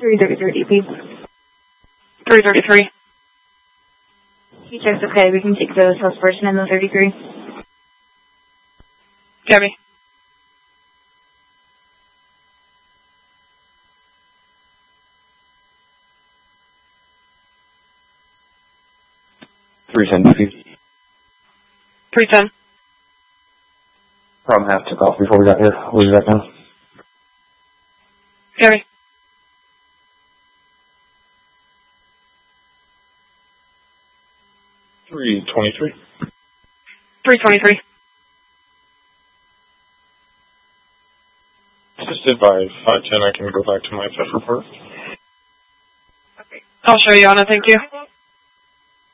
333 DP. 333. He checks okay, we can take the salesperson in the 33. Gabby. $310. 310. Problem half took off before we got here. We'll be back now. Gabby. $323. 323. Assisted by 510, I can go back to my theft report. I'll show you, Anna. Thank you.